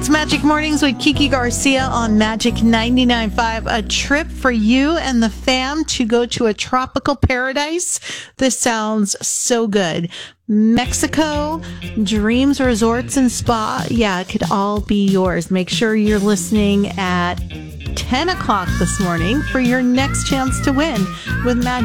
It's Magic Mornings with Kiki Garcia on Magic 99.5. A trip for you and the fam to go to a tropical paradise. This sounds so good. Mexico, dreams, resorts, and spa. Yeah, it could all be yours. Make sure you're listening at 10 o'clock this morning for your next chance to win with Magic.